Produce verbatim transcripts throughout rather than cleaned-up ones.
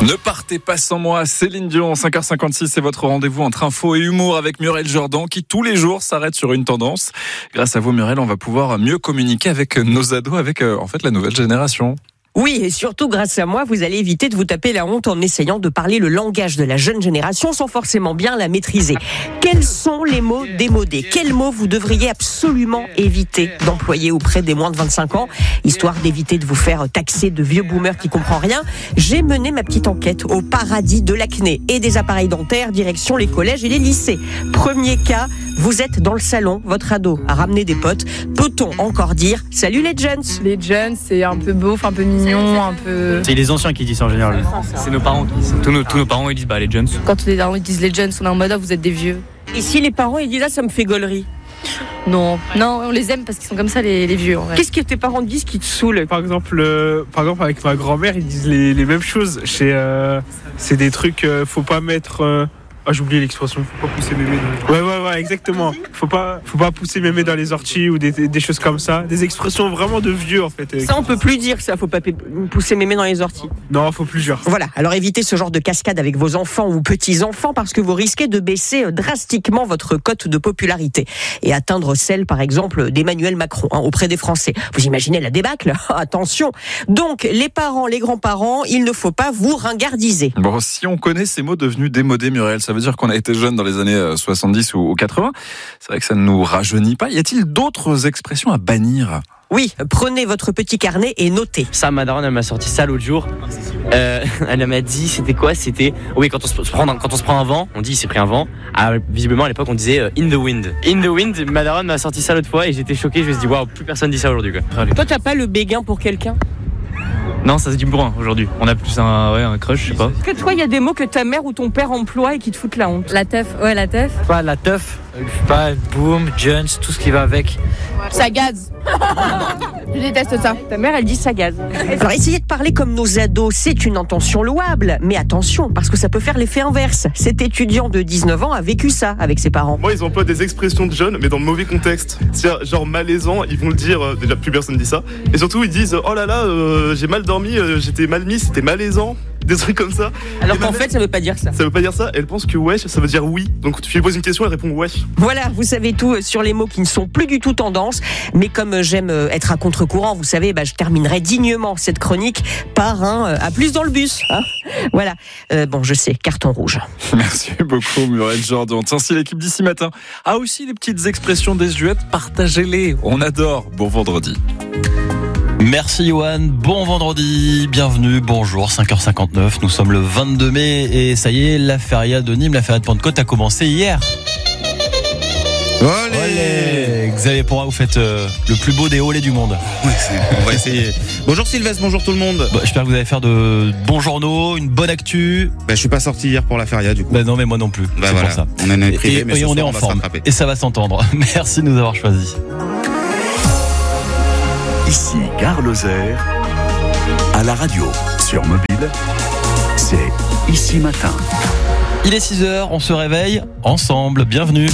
Ne partez pas sans moi, Céline Dion, cinq heures cinquante-six, c'est votre rendez-vous entre info et humour avec Muriel Jourdan qui tous les jours s'arrête sur une tendance. Grâce à vous Muriel, on va pouvoir mieux communiquer avec nos ados, avec euh, en fait la nouvelle génération. Oui, et surtout grâce à moi, vous allez éviter de vous taper la honte en essayant de parler le langage de la jeune génération sans forcément bien la maîtriser. Quels sont les mots démodés ? Quels mots vous devriez absolument éviter d'employer auprès des moins de vingt-cinq ans, histoire d'éviter de vous faire taxer de vieux boomers qui comprennent rien ? J'ai mené ma petite enquête au paradis de l'acné et des appareils dentaires, direction les collèges et les lycées. Premier cas, vous êtes dans le salon, votre ado a ramené des potes. Peut-on encore dire « Salut les jeunes » ? Les jeunes, c'est un peu beauf, un peu mignon. Un peu... C'est les anciens qui disent ça en général. C'est nos parents qui disent. Tous nos, tous nos parents ils disent bah les jeunes. Quand les parents ils disent les jeunes, on est en mode ah, vous êtes des vieux. Ici les parents ils disent ah ça me fait gaulerie. Non, non, on les aime parce qu'ils sont comme ça les, les vieux. En vrai. Qu'est-ce que tes parents disent qui te saoule ? Par exemple, euh, par exemple avec ma grand-mère ils disent les, les mêmes choses. Chez, euh, c'est des trucs, euh, faut pas mettre. Euh... Ah, j'ai oublié l'expression, faut pas pousser mémé dans les... Ouais, ouais, ouais, exactement. Faut pas, faut pas pousser mémé dans les orties ou des, des choses comme ça. Des expressions vraiment de vieux, en fait. Ça, on peut plus dire ça, faut pas pousser mémé dans les orties. Non, faut plus dire. Voilà, alors évitez ce genre de cascade avec vos enfants ou petits-enfants parce que vous risquez de baisser drastiquement votre cote de popularité et atteindre celle, par exemple, d'Emmanuel Macron, hein, auprès des Français. Vous imaginez la débâcle ? Attention. Donc, les parents, les grands-parents, il ne faut pas vous ringardiser. Bon, si on connaît ces mots devenus démodés, Muriel, ça Ça veut dire qu'on a été jeune dans les années soixante-dix ou quatre-vingts. C'est vrai que ça ne nous rajeunit pas. Y a-t-il d'autres expressions à bannir ? Oui, prenez votre petit carnet et notez. Ça, ma daronne, elle m'a sorti ça l'autre jour. Euh, elle m'a dit, c'était quoi ? C'était, oui, quand on se prend, quand on se prend un vent, on dit il s'est pris un vent. Ah, visiblement à l'époque on disait euh, in the wind. In the wind, ma daronne m'a sorti ça l'autre fois et j'étais choqué. Je me suis dit waouh, plus personne dit ça aujourd'hui quoi. Toi, t'as pas le béguin pour quelqu'un ? Non, ça se dit bourrin aujourd'hui. On a plus un, ouais, un crush, je sais pas. Est-ce que toi, il y a des mots que ta mère ou ton père emploie et qui te foutent la honte ? La teuf, ouais, la teuf. Pas la teuf, je sais pas, boom, Jones, tout ce qui va avec. Ça gaze. Je déteste ça. Ta mère, elle dit ça gaze. Alors, essayez de parler comme nos ados, c'est une intention louable. Mais attention, parce que ça peut faire l'effet inverse. Cet étudiant de dix-neuf ans a vécu ça avec ses parents. Moi, ils emploient des expressions de jeunes, mais dans le mauvais contexte. C'est genre malaisant, ils vont le dire, euh, déjà plus personne dit ça. Et surtout, ils disent, oh là là, euh, j'ai mal dormi, euh, j'étais mal mis, c'était malaisant. Des trucs comme ça. Alors qu'en fait, ça veut pas dire ça. Ça veut pas dire ça. Elle pense que wesh, ça veut dire oui. Donc tu lui poses une question, elle répond wesh. Voilà, vous savez tout sur les mots qui ne sont plus du tout tendance. Mais comme j'aime être à contre-courant, vous savez, bah, je terminerai dignement cette chronique par un à plus dans le bus. Hein, voilà. Euh, bon, je sais, carton rouge. Merci beaucoup, Muriel Jourdan. Tiens, si l'équipe d'ici matin a aussi des petites expressions désuètes, partagez-les. On adore. Bon vendredi. Merci Johan, bon vendredi, bienvenue, bonjour, cinq heures cinquante-neuf, nous sommes le vingt-deux mai et ça y est, la feria de Nîmes, la feria de Pentecôte a commencé hier. Olé, olé. Xavier Pourra, vous faites euh, le plus beau des olés du monde. Ouais, c'est, on va essayer. Bonjour Sylvestre, bonjour tout le monde. Bah, j'espère que vous allez faire de bons journaux, une bonne actu. Bah, je suis pas sorti hier pour la feria du coup. Bah non mais moi non plus, bah, c'est voilà. pour ça. On en est privé, et, mais et on soir, est en on va forme se rattraper. et ça va s'entendre. Merci de nous avoir choisis. Ici Gare Lozère, à la radio, sur mobile, c'est Ici Matin. Il est six heures, on se réveille ensemble, bienvenue.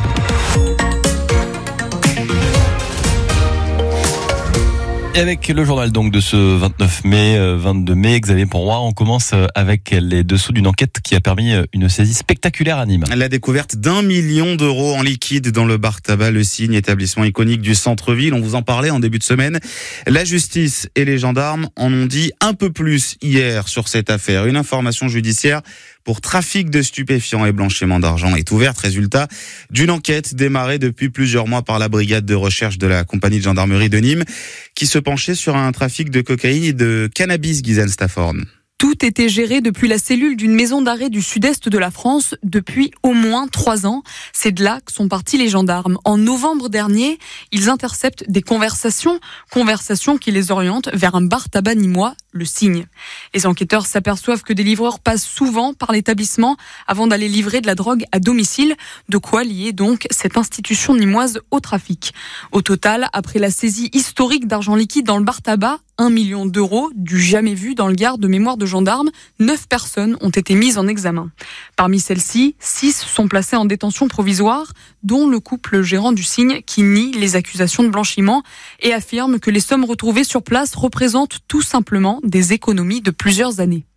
Et avec le journal donc de ce vingt-neuf mai, vingt-deux mai, Xavier Pourroy, on commence avec les dessous d'une enquête qui a permis une saisie spectaculaire à Nîmes. La découverte d'un million d'euros en liquide dans le bar tabac Le Cygne, établissement iconique du centre-ville. On vous en parlait en début de semaine. La justice et les gendarmes en ont dit un peu plus hier sur cette affaire. Une information judiciaire pour trafic de stupéfiants et blanchiment d'argent est ouverte. Résultat d'une enquête démarrée depuis plusieurs mois par la brigade de recherche de la compagnie de gendarmerie de Nîmes qui se penchait sur un trafic de cocaïne et de cannabis, Ghislaine Stafford. Tout était géré depuis la cellule d'une maison d'arrêt du sud-est de la France depuis au moins trois ans. C'est de là que sont partis les gendarmes. En novembre dernier, ils interceptent des conversations, conversations qui les orientent vers un bar tabac nîmois, Le Cygne. Les enquêteurs s'aperçoivent que des livreurs passent souvent par l'établissement avant d'aller livrer de la drogue à domicile, de quoi lier donc cette institution nîmoise au trafic. Au total, après la saisie historique d'argent liquide dans le bar tabac, un million d'euros, du jamais vu dans le Gard de mémoire de gendarmes, neuf personnes ont été mises en examen. Parmi celles-ci, six sont placées en détention provisoire, dont le couple gérant du Cygne qui nie les accusations de blanchiment et affirme que les sommes retrouvées sur place représentent tout simplement des économies de plusieurs années.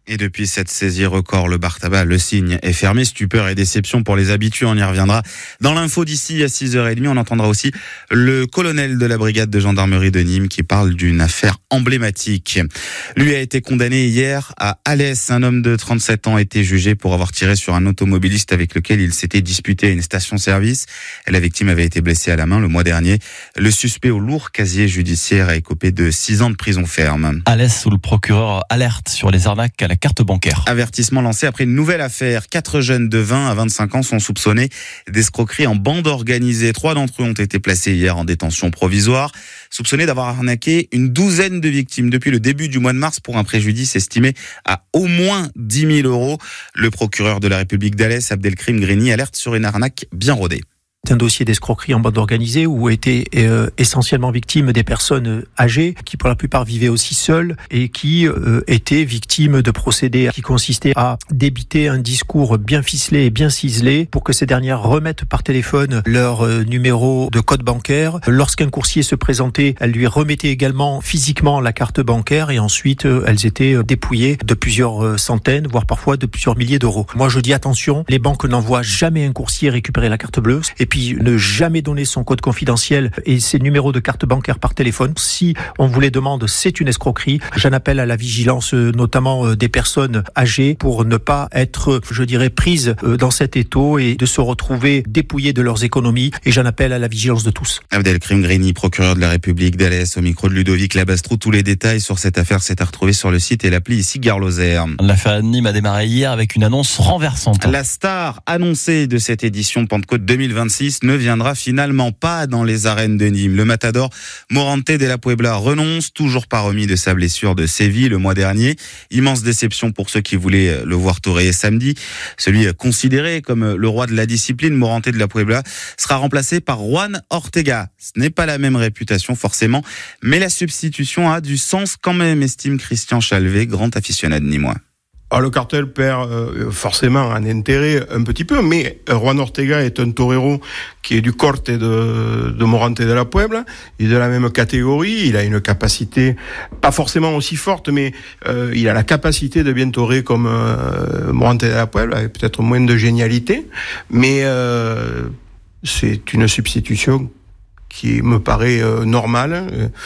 Et depuis cette saisie record, le bar tabac Le Cygne est fermé. Stupeur et déception pour les habitués, on y reviendra dans l'info d'ici à six heures trente. On entendra aussi le colonel de la brigade de gendarmerie de Nîmes qui parle d'une affaire emblématique. Lui a été condamné hier à Alès. Un homme de trente-sept ans a été jugé pour avoir tiré sur un automobiliste avec lequel il s'était disputé à une station-service. La victime avait été blessée à la main le mois dernier. Le suspect au lourd casier judiciaire a écopé de six ans de prison ferme. Alès, où le procureur alerte sur les arnaques à la carte bancaire. Avertissement lancé après une nouvelle affaire. Quatre jeunes de vingt à vingt-cinq ans sont soupçonnés d'escroquerie en bande organisée. Trois d'entre eux ont été placés hier en détention provisoire, soupçonnés d'avoir arnaqué une douzaine de victimes depuis le début du mois de mars pour un préjudice estimé à au moins dix mille euros. Le procureur de la République d'Alès, Abdelkrim Greni, alerte sur une arnaque bien rodée. C'est un dossier d'escroquerie en bande organisée où étaient euh, essentiellement victimes des personnes âgées qui pour la plupart vivaient aussi seules et qui euh, étaient victimes de procédés qui consistaient à débiter un discours bien ficelé et bien ciselé pour que ces dernières remettent par téléphone leur euh, numéro de code bancaire. Lorsqu'un coursier se présentait, elles lui remettaient également physiquement la carte bancaire et ensuite euh, elles étaient dépouillées de plusieurs euh, centaines, voire parfois de plusieurs milliers d'euros. Moi je dis attention, les banques n'envoient jamais un coursier récupérer la carte bleue. Et puis ne jamais donner son code confidentiel et ses numéros de carte bancaire par téléphone. Si on vous les demande, c'est une escroquerie. J'en appelle à la vigilance notamment des personnes âgées pour ne pas être, je dirais, prises dans cet étau et de se retrouver dépouillées de leurs économies. Et j'en appelle à la vigilance de tous. Abdelkrim Greni, procureur de la République d'Alès, au micro de Ludovic Labastrou. Tous les détails sur cette affaire c'est à retrouver sur le site et l'appli ici Gare Lozère. L'affaire de Nîmes a démarré hier avec une annonce renversante. La star annoncée de cette édition Pentecôte deux mille vingt-six ne viendra finalement pas dans les arènes de Nîmes. Le matador Morante de la Puebla renonce, toujours pas remis de sa blessure de Séville le mois dernier. Immense déception pour ceux qui voulaient le voir toréer samedi. Celui considéré comme le roi de la discipline, Morante de la Puebla, sera remplacé par Juan Ortega. Ce n'est pas la même réputation forcément, mais la substitution a du sens quand même, estime Christian Chalvet, grand aficionado nîmois. Ah, le cartel perd euh, forcément en intérêt un petit peu, mais Juan Ortega est un torero qui est du corte de, de Morante de la Puebla. Il est de la même catégorie, il a une capacité pas forcément aussi forte, mais euh, il a la capacité de bien torer comme euh, Morante de la Puebla, avec peut-être moins de génialité, mais euh, c'est une substitution qui me paraît euh, normal.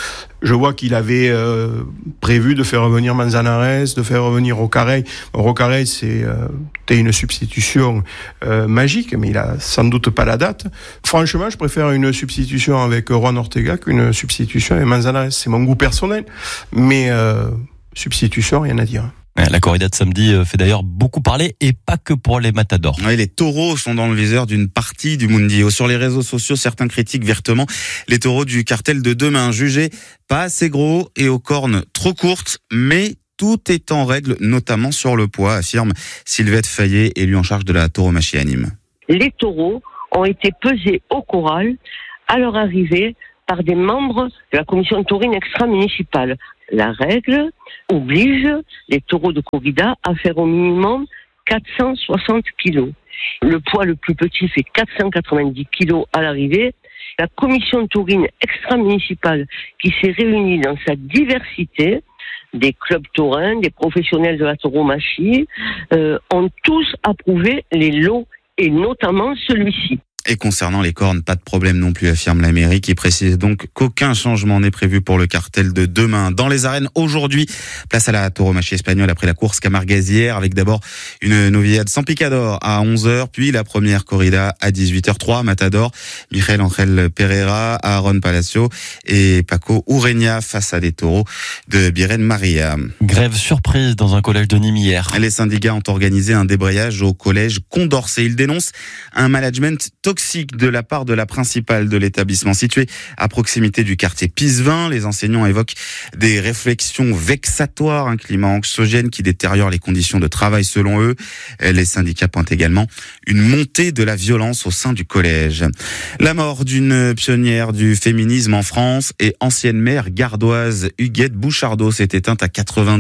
Je vois qu'il avait euh, prévu de faire revenir Manzanares, de faire revenir Rocarey. Rocarey, c'est euh, une substitution euh, magique, mais il a sans doute pas la date. Franchement, je préfère une substitution avec Juan Ortega qu'une substitution avec Manzanares. C'est mon goût personnel, mais euh, substitution, rien à dire. La corrida de samedi fait d'ailleurs beaucoup parler et pas que pour les matadors. Oui, les taureaux sont dans le viseur d'une partie du Mundio. Sur les réseaux sociaux, certains critiquent vertement les taureaux du cartel de demain, jugés pas assez gros et aux cornes trop courtes, mais tout est en règle, notamment sur le poids, affirme Sylvette Fayet, élue en charge de la tauromachie à Nîmes. Les taureaux ont été pesés au corral à leur arrivée par des membres de la commission taurine extra-municipale. La règle oblige les taureaux de corrida à faire au minimum quatre cent soixante kilos. Le poids le plus petit fait quatre cent quatre-vingt-dix kilos à l'arrivée. La commission taurine extra-municipale qui s'est réunie dans sa diversité, des clubs taurins, des professionnels de la tauromachie, euh, ont tous approuvé les lots et notamment celui-ci. Et concernant les cornes, pas de problème non plus, affirme la mairie, qui précise donc qu'aucun changement n'est prévu pour le cartel de demain. Dans les arènes aujourd'hui, place à la tauromachie espagnole après la course camargaisière, avec d'abord une novillade sans picador à onze heures, puis la première corrida à dix-huit heures trois, Matador, Michel Angel Pereira, Aaron Palacio et Paco Ureña face à des taureaux de Biren Maria. Grève surprise dans un collège de Nîmes hier. Les syndicats ont organisé un débrayage au collège Condorcet. Ils dénoncent un management toxique de la part de la principale de l'établissement situé à proximité du quartier Pisevin. Les enseignants évoquent des réflexions vexatoires, un climat anxiogène qui détériore les conditions de travail selon eux. Les syndicats pointent également une montée de la violence au sein du collège. La mort d'une pionnière du féminisme en France et ancienne maire gardoise, Huguette Bouchardot, s'est éteinte à quatre-vingt-dix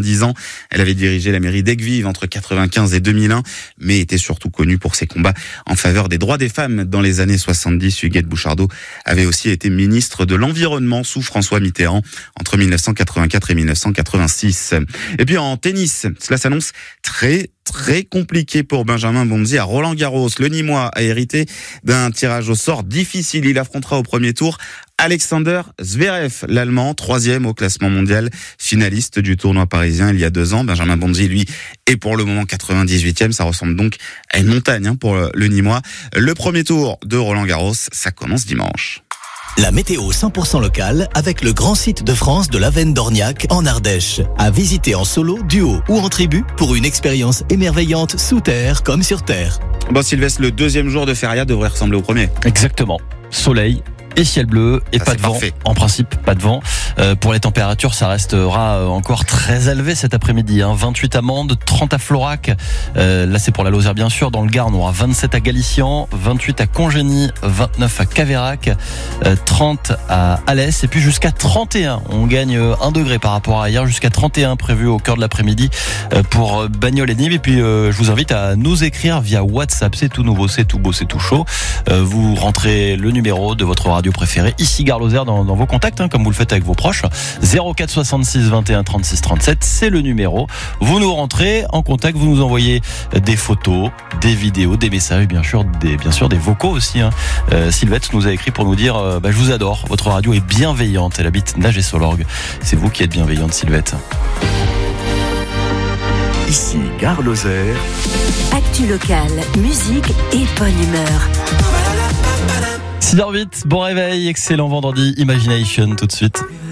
quatre-vingt-dix ans. Elle avait dirigé la mairie d'Aigues-Vives entre quatre-vingt-quinze et deux mille un, mais était surtout connue pour ses combats en faveur des droits des femmes dans les années soixante-dix. Huguette Bouchardot avait aussi été ministre de l'Environnement sous François Mitterrand entre mille neuf cent quatre-vingt-quatre et mille neuf cent quatre-vingt-six. Et puis en tennis, cela s'annonce très très compliqué pour Benjamin Bonzi à Roland-Garros. Le Nîmois a hérité d'un tirage au sort difficile. Il affrontera au premier tour Alexander Zverev, l'Allemand, troisième au classement mondial, finaliste du tournoi parisien il y a deux ans. Benjamin Bonzi, lui, est pour le moment quatre-vingt-dix-huitième. Ça ressemble donc à une montagne hein, pour le Nîmois. Le premier tour de Roland-Garros, ça commence dimanche. La météo cent pour cent locale avec le grand site de France de l'Avenne d'Orniac en Ardèche. À visiter en solo, duo ou en tribu pour une expérience émerveillante sous terre comme sur terre. Bon Sylvestre, le deuxième jour de feria devrait ressembler au premier. Exactement. Soleil et ciel bleu et ça, pas de vent. Parfait. En principe, pas de vent. Euh, pour les températures, ça restera encore très élevé cet après-midi. Hein. vingt-huit à Mende, trente à Florac. Euh, là, c'est pour la Lozère, bien sûr. Dans le Gard, on aura vingt-sept à Galician, vingt-huit à Congénie, vingt-neuf à Caveyrac, euh, trente à Alès et puis jusqu'à trente et un. On gagne un degré par rapport à hier, jusqu'à trente et un prévu au cœur de l'après-midi euh, pour Bagnoles et Nîmes. Et puis, euh, je vous invite à nous écrire via WhatsApp. C'est tout nouveau, c'est tout beau, c'est tout chaud. Euh, vous rentrez le numéro de votre radio préféré ici Gare Lozère dans, dans vos contacts hein, comme vous le faites avec vos proches. Zéro quatre soixante-six vingt et un trente-six trente-sept, c'est le numéro. Vous nous rentrez en contact, vous nous envoyez des photos, des vidéos, des messages, bien sûr des bien sûr des vocaux aussi. Hein. Euh, Sylvette nous a écrit pour nous dire euh, bah, je vous adore, votre radio est bienveillante. Elle habite Nage-et-Solorgue. C'est vous qui êtes bienveillante, Sylvette. Ici Gare Lozère. Actu locale, musique et bonne humeur. six heures huit, bon réveil, excellent vendredi, Imagination tout de suite.